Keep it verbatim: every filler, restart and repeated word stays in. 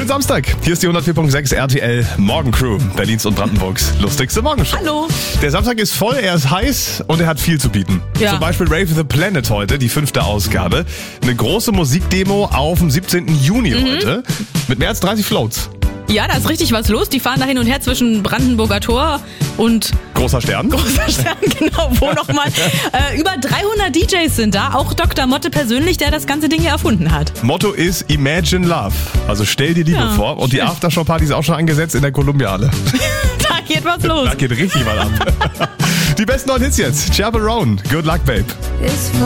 Schönen Samstag. Hier ist die hundertvier Komma sechs R T L Morgencrew, Berlins und Brandenburgs lustigste Morgenshow. Hallo. Der Samstag ist voll, er ist heiß und er hat viel zu bieten. Ja. Zum Beispiel Rave the Planet heute, die fünfte Ausgabe. Eine große Musikdemo auf dem siebzehnten Juni Mhm. heute mit mehr als dreißig Floats. Ja, da ist richtig was los. Die fahren da hin und her zwischen Brandenburger Tor und Großer Stern. Großer Stern, genau, wo nochmal. Äh, über dreihundert D Js sind da, auch Doktor Motte persönlich, der das ganze Ding hier erfunden hat. Motto ist Imagine Love, also stell dir Liebe Ja, vor. Und die schön. Aftershow-Party ist auch schon angesetzt in der Kolumbiale. Da geht was los. Da geht richtig mal ab. Die besten neuen Hits jetzt. Chapel Roan, Good Luck, Babe. It's